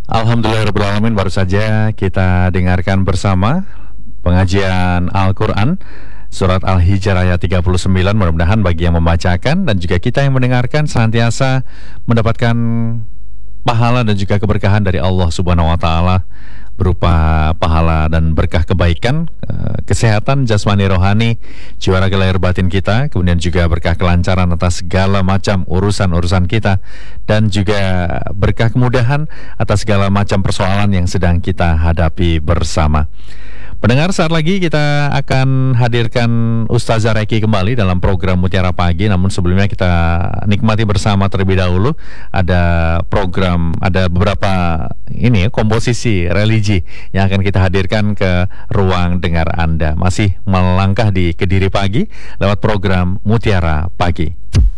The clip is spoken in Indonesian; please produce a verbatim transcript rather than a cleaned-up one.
Alhamdulillahirrahmanirrahim, baru saja kita dengarkan bersama pengajian Al-Quran Surat Al-Hijr ayat tiga puluh sembilan. Mudah-mudahan bagi yang membacakan dan juga kita yang mendengarkan senantiasa mendapatkan pahala dan juga keberkahan dari Allah Subhanahu wa Ta'ala, berupa pahala dan berkah kebaikan, kesehatan jasmani rohani, jiwa raga lahir batin kita, kemudian juga berkah kelancaran atas segala macam urusan-urusan kita, dan juga berkah kemudahan atas segala macam persoalan yang sedang kita hadapi bersama. Pendengar, saat lagi kita akan hadirkan Ustazah Reki kembali dalam program Mutiara Pagi. Namun sebelumnya kita nikmati bersama terlebih dahulu ada program, ada beberapa ini komposisi religi yang akan kita hadirkan ke ruang dengar Anda. Masih melangkah di Kediri Pagi lewat program Mutiara Pagi.